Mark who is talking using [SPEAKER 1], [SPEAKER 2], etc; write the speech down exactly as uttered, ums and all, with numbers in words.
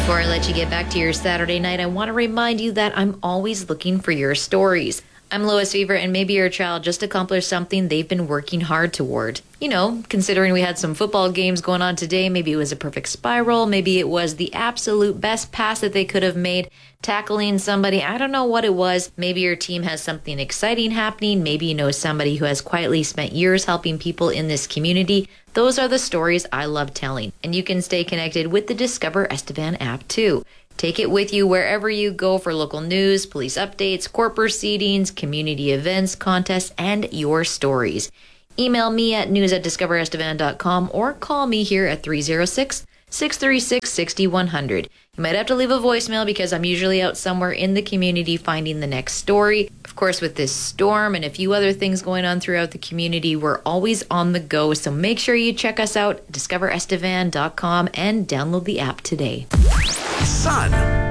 [SPEAKER 1] Before I let you get back to your Saturday night, I want to remind you that I'm always looking for your stories. I'm Lois Weaver, and maybe your child just accomplished something they've been working hard toward. You know, considering we had some football games going on today, maybe it was a perfect spiral, maybe it was the absolute best pass that they could have made, tackling somebody, I don't know what it was. Maybe your team has something exciting happening, maybe you know somebody who has quietly spent years helping people in this community. Those are the stories I love telling, and you can stay connected with the Discover Estevan app too. Take it with you wherever you go for local news, police updates, court proceedings, community events, contests, and your stories. Email me at news at discover estevan dot com or call me here at three oh six, six three six, six one zero zero. You might have to leave a voicemail because I'm usually out somewhere in the community finding the next story. Of course, with this storm and a few other things going on throughout the community, we're always on the go. So make sure you check us out, discover estevan dot com, and download the app today.
[SPEAKER 2] Sun.